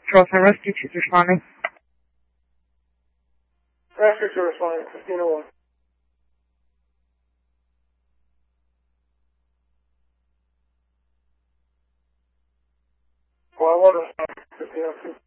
Charles and Rescue, she's responding. Rescue to responding, 1501. Well, I want to 1502.